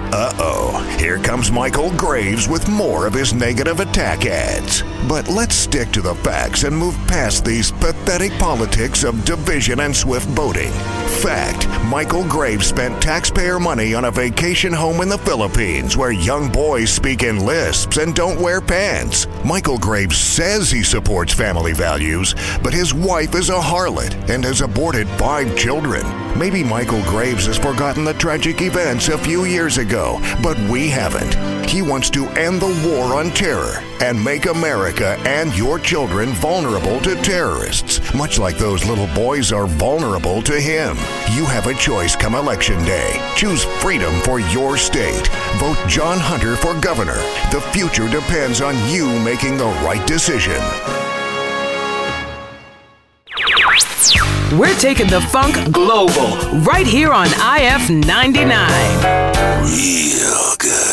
Uh-oh, here comes Michael Graves with more of his negative attack ads. But let's stick to the facts and move past these pathetic politics of division and swift boating. Fact, Michael Graves spent taxpayer money on a vacation home in the Philippines where young boys speak in lisps and don't wear pants. Michael Graves says he supports family values, but his wife is a harlot and has aborted 5 children. Maybe Michael Graves has forgotten the tragic events a few years ago, but we haven't. He wants to end the war on terror and make America and your children vulnerable to terrorists, much like those little boys are vulnerable to him. You have a choice come Election Day. Choose freedom for your state. Vote John Hunter for governor. The future depends on you making the right decision. We're taking the funk global right here on IF 99. Real good.